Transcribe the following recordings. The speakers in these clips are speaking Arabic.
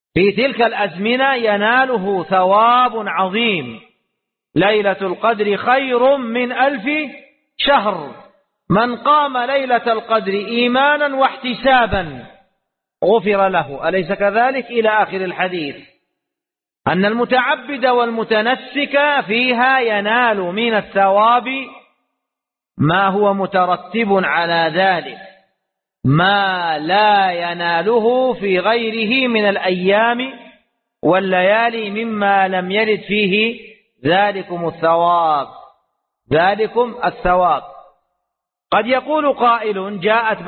في تلك الأزمنة يناله ثواب عظيم. ليلة القدر خير من 1000 شهر. من قام ليلة القدر إيمانا واحتسابا غفر له، أليس كذلك؟ إلى آخر الحديث. أن المتعبد والمتنسك فيها ينال من الثواب ما هو مترتب على ذلك، ما لا يناله في غيره من الأيام والليالي مما لم يرد فيه ذلكم الثواب. ذلكم الثواب. قد يقول قائل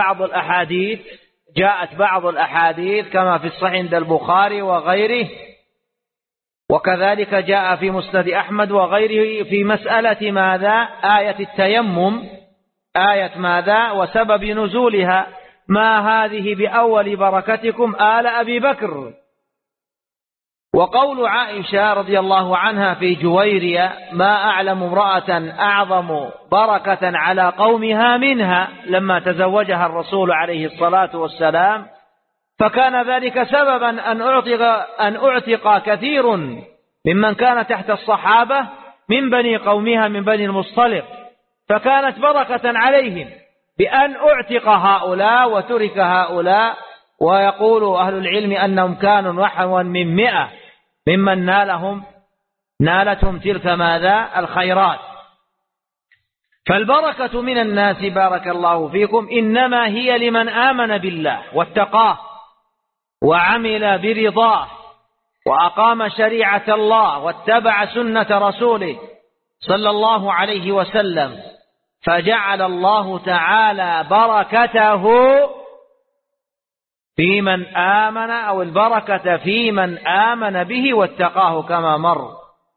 جاءت بعض الأحاديث كما في الصحيح عند البخاري وغيره، وكذلك جاء في مسند أحمد وغيره في مسألة ماذا؟ آية التيمم، آية ماذا وسبب نزولها؟ ما هذه بأول بركتكم آل أبي بكر. وقول عائشة رضي الله عنها في جويرية: ما أعلم امرأة أعظم بركة على قومها منها، لما تزوجها الرسول عليه الصلاة والسلام، فكان ذلك سببا أن أعتق كثير ممن كان تحت الصحابة من بني قومها من بني المصطلق، فكانت بركة عليهم بأن أعتق هؤلاء وترك هؤلاء. ويقول أهل العلم أنهم كانوا نحوا من 100 ممن نالتهم تلك ماذا؟ الخيرات. فالبركة من الناس بارك الله فيكم إنما هي لمن آمن بالله واتقاه وعمل برضاه وأقام شريعة الله واتبع سنة رسوله صلى الله عليه وسلم، فجعل الله تعالى بركته في من آمن، أو البركة في من آمن به واتقاه كما مر.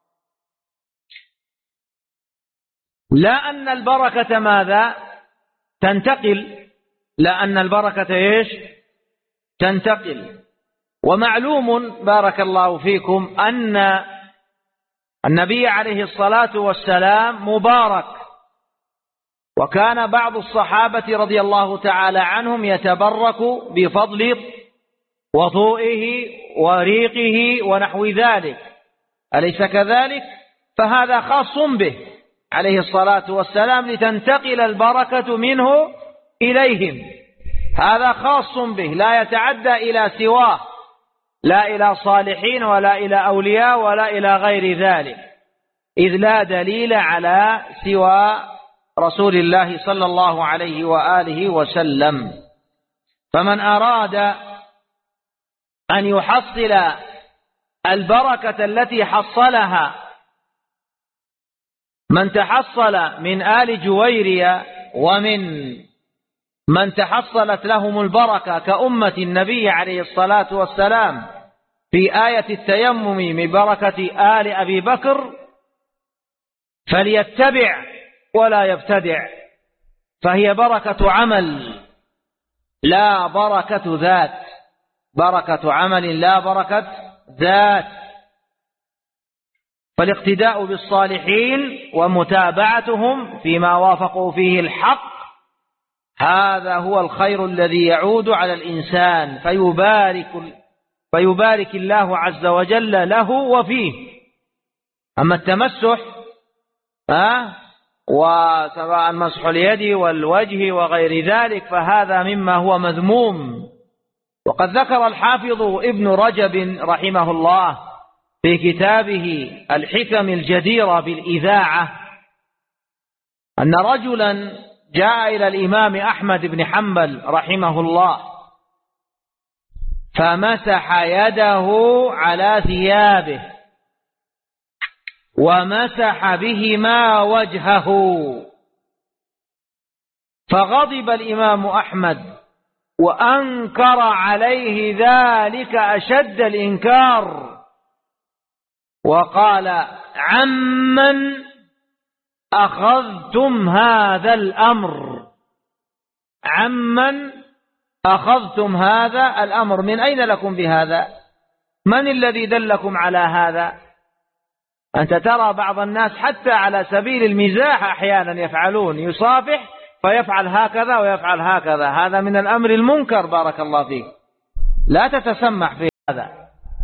لا أن البركة ماذا؟ تنتقل، لا أن البركة إيش؟ تنتقل. ومعلوم بارك الله فيكم أن النبي عليه الصلاة والسلام مبارك، وكان بعض الصحابة رضي الله تعالى عنهم يتبرك بفضل وضوئه وريقه ونحو ذلك، أليس كذلك؟ فهذا خاص به عليه الصلاة والسلام لتنتقل البركة منه إليهم، هذا خاص به لا يتعدى إلى سواه، لا إلى صالحين ولا إلى أولياء ولا إلى غير ذلك، إذ لا دليل على سوى رسول الله صلى الله عليه وآله وسلم. فمن أراد أن يحصل البركة التي حصلها من تحصل من آل جويرية ومن من تحصلت لهم البركة كأمة النبي عليه الصلاة والسلام في آية التيمم من بركة آل أبي بكر، فليتبع ولا يبتدع، فهي بركة عمل لا بركة ذات، بركة عمل لا بركة ذات. فالاقتداء بالصالحين ومتابعتهم فيما وافقوا فيه الحق، هذا هو الخير الذي يعود على الإنسان فيبارك الله عز وجل له وفيه. أما التمسح وسواء مسح اليد والوجه وغير ذلك فهذا مما هو مذموم. وقد ذكر الحافظ ابن رجب رحمه الله في كتابه الحكم الجديرة بالإذاعة أن رجلا جاء إلى الإمام أحمد بن حنبل رحمه الله فمسح يده على ثيابه ومسح بهما وجهه، فغضب الإمام أحمد وأنكر عليه ذلك أشد الإنكار، وقال: عمن أخذتم هذا الأمر؟ عمن أخذتم هذا الأمر؟ من أين لكم بهذا؟ من الذي دلكم على هذا؟ أنت ترى بعض الناس حتى على سبيل المزاح أحيانا يفعلون، يصافح فيفعل هكذا ويفعل هكذا، هذا من الأمر المنكر بارك الله فيك، لا تتسمح في هذا.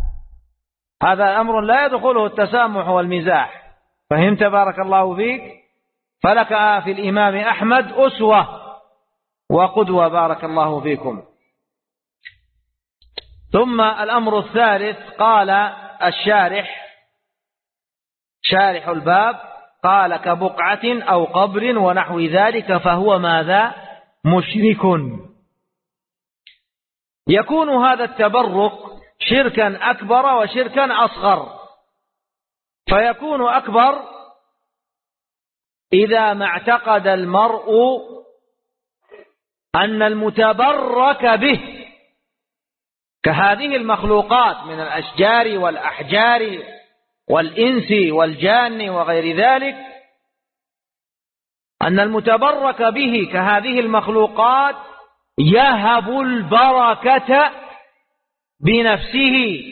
هذا أمر لا يدخله التسامح والمزاح. فهمت بارك الله فيك؟ فلك في الإمام أحمد أسوة وقدوة بارك الله فيكم. ثم الأمر الثالث، قال الشارح شارح الباب، قال كبقعة أو قبر ونحو ذلك فهو ماذا؟ مشرك. يكون هذا التبرك شركا أكبر وشركا أصغر. فيكون أكبر إذا ما اعتقد المرء أن المتبرك به كهذه المخلوقات من الأشجار والأحجار والإنس والجان وغير ذلك، أن المتبرك به كهذه المخلوقات يهب البركة بنفسه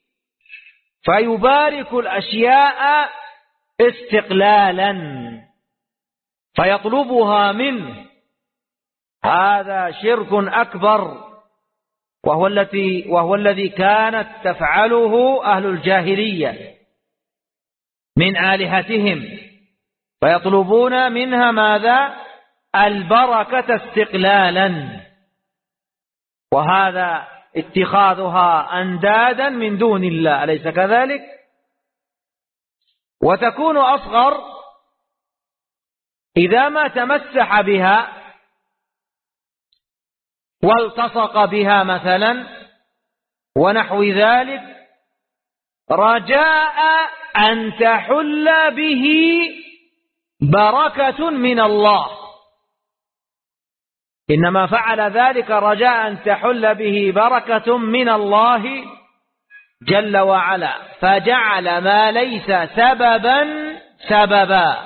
فيبارك الأشياء استقلالا فيطلبها منه. هذا شرك أكبر، وهو الذي كانت تفعله أهل الجاهلية من آلهتهم، فيطلبون منها ماذا؟ البركة استقلالا، وهذا اتخاذها أندادا من دون الله، أليس كذلك؟ وتكون أصغر إذا ما تمسح بها والتصق بها مثلا ونحو ذلك رجاء أن تحل به بركة من الله، إنما فعل ذلك رجاء أن تحل به بركة من الله جل وعلا، فجعل ما ليس سببا سببا،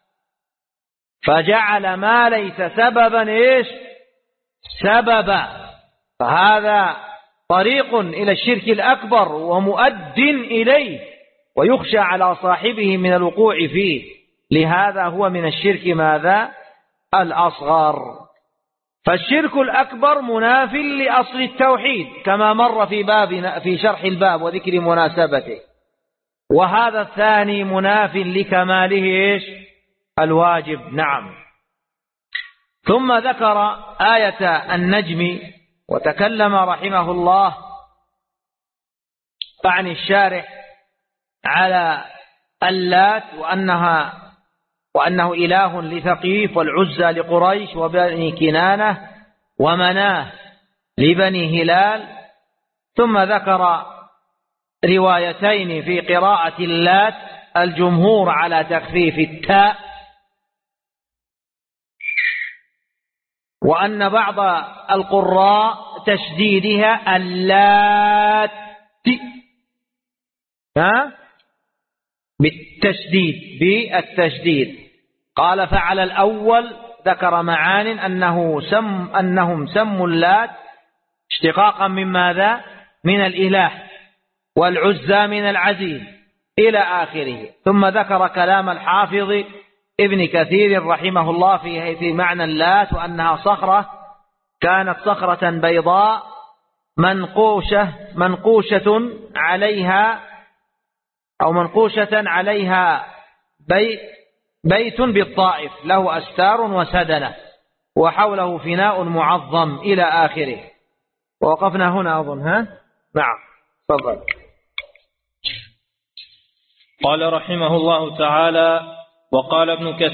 فجعل ما ليس سببا إيش؟ سببا. فهذا طريق إلى الشرك الأكبر ومؤد إليه، ويخشى على صاحبه من الوقوع فيه، لهذا هو من الشرك ماذا؟ الأصغر. فالشرك الأكبر مناف لأصل التوحيد كما مر في شرح الباب وذكر مناسبته، وهذا الثاني مناف لكماله إيش؟ الواجب. نعم. ثم ذكر آية النجم، وتكلم رحمه الله عن الشارح على اللات وأنه إله لثقيف، والعزى لقريش وبني كنانة، ومناه لبني هلال. ثم ذكر روايتين في قراءة اللات، الجمهور على تخفيف التاء، وأن بعض القراء تشديدها اللات بالتشديد. قال فعلى الأول ذكر معان أنهم سموا اللات اشتقاقا من ماذا؟ من الإله، والعزى من العزيز إلى آخره. ثم ذكر كلام الحافظ ابن كثير رحمه الله في معنى اللات، وأنها صخرة كانت صخرة بيضاء منقوشة عليها بيت بالطائف له أستار وسدنة وحوله فناء معظم إلى آخره. ووقفنا هنا أظن. نعم تفضل. قال رحمه الله تعالى: وقال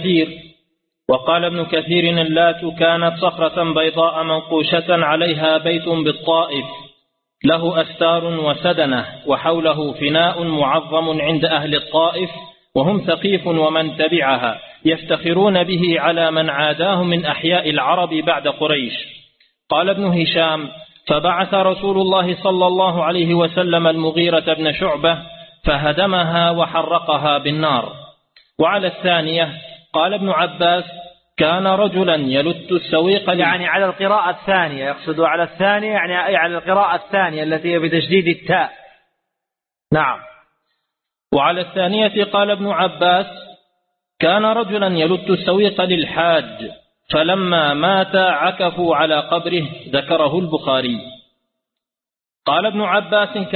ابن كثير اللات كانت صخرة بيضاء منقوشة عليها بيت بالطائف له أستار وسدنة وحوله فناء معظم عند أهل الطائف، وهم ثقيف ومن تبعها يفتخرون به على من عاداه من أحياء العرب بعد قريش. قال ابن هشام: فبعث رسول الله صلى الله عليه وسلم المغيرة بن شعبة فهدمها وحرقها بالنار. وعلى الثانية قال ابن عباس: كان رجلا يلت السويق، يعني على القراءة الثانية، يقصد على الثانية يعني على القراءة الثانية التي هي بتشديد التاء. نعم. وعلى الثانية قال ابن عباس: كان رجلا يلت السويق للحاج فلما مات عكفوا على قبره، ذكره البخاري. قال ابن عباس: